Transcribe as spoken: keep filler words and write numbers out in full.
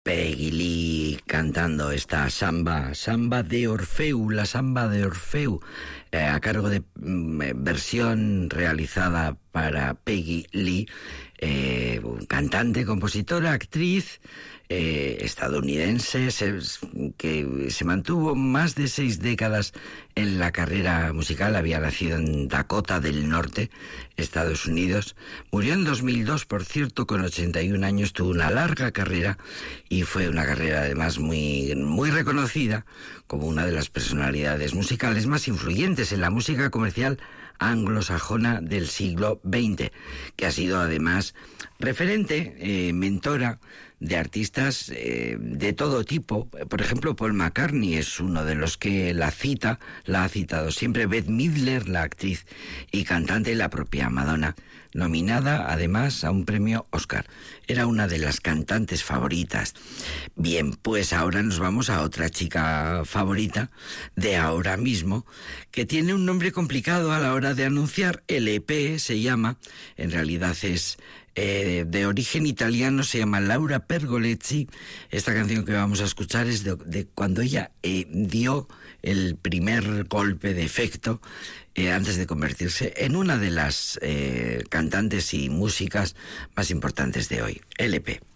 Peggy Lee cantando esta samba, samba de Orfeu, la samba de Orfeu, eh, a cargo de mm, versión realizada para Peggy Lee, eh, cantante, compositora, actriz eh, estadounidense, se, que se mantuvo más de seis décadas en la carrera musical. Había nacido en Dakota del Norte, Estados Unidos. Murió en dos mil dos, por cierto, con ochenta y un años. Tuvo una larga carrera y fue una carrera además muy, muy reconocida como una de las personalidades musicales más influyentes en la música comercial anglosajona del siglo veinte, que ha sido además referente, eh, mentora de artistas eh, de todo tipo. Por ejemplo, Paul McCartney es uno de los que la cita, la ha citado siempre. Bette Midler, la actriz y cantante, y la propia Madonna, nominada además a un premio Oscar. Era una de las cantantes favoritas. Bien, pues ahora nos vamos a otra chica favorita de ahora mismo, que tiene un nombre complicado a la hora de anunciar. L P se llama, en realidad es Eh, de origen italiano, se llama Laura Pergolesi. Esta canción que vamos a escuchar es de, de cuando ella eh, dio el primer golpe de efecto eh, antes de convertirse en una de las eh, cantantes y músicas más importantes de hoy. L P.